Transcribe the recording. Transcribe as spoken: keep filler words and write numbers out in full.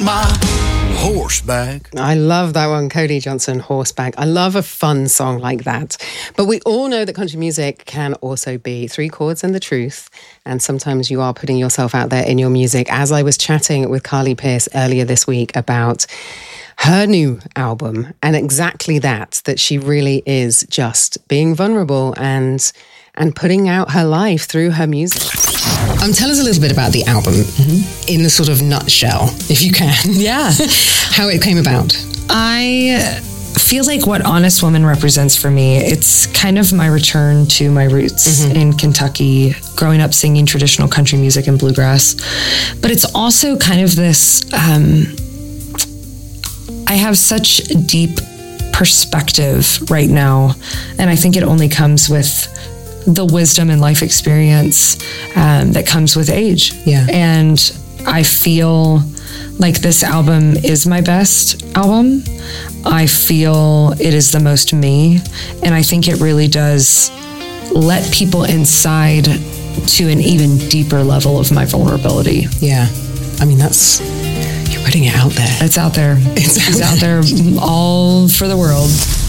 my horseback. I love that one, Cody Johnson, Horseback. I love a fun song like that. But we all know that country music can also be three chords and the truth. And sometimes you are putting yourself out there in your music. As I was chatting with Carly Pearce earlier this week about her new album, and exactly that, that she really is just being vulnerable and and putting out her life through her music. Um, tell us a little bit about the album, mm-hmm. in a sort of nutshell, if you can. Yeah. How it came about. I feel like what Honest Woman represents for me, it's kind of my return to my roots mm-hmm. in Kentucky, growing up singing traditional country music and bluegrass. But it's also kind of this, um, I have such deep perspective right now, and I think it only comes with the wisdom and life experience um, that comes with age. Yeah. And I feel like this album is my best album. I feel it is the most me. And I think it really does let people inside to an even deeper level of my vulnerability. Yeah. I mean, that's, you're putting it out there. It's out there. It's, it's out, out there all for the world.